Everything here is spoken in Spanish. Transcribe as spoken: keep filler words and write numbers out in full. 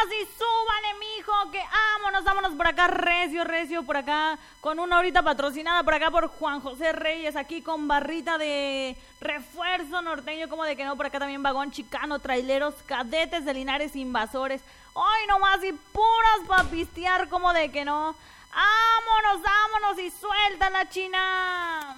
y súbale, mijo, que vámonos, vámonos por acá, recio, recio, por acá, con una horita patrocinada por acá por Juan José Reyes, aquí con barrita de refuerzo norteño, como de que no, por acá también vagón chicano, traileros, cadetes de Linares, invasores, hoy nomás y puras pa' pistear, como de que no, vámonos, vámonos y suelta la China.